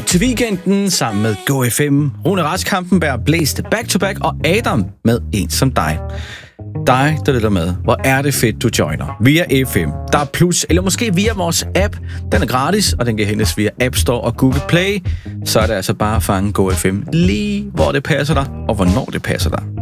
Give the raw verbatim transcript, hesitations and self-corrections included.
til weekenden sammen med Go F M. Rune Rask Kampenberg blæste back-to-back, og Adam med En som dig. Dig, der lytter med. Hvor er det fedt, du joiner. Via F M, der er plus, eller måske via vores app. Den er gratis, og den kan hentes via App Store og Google Play. Så er det altså bare at fange Go F M lige hvor det passer dig, og hvornår det passer dig.